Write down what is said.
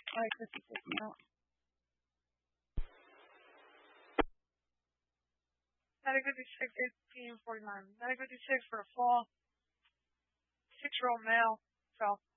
Alright, 56 now. Medic 56, 1849. Medic 56 for a fall. 6-year-old male fell.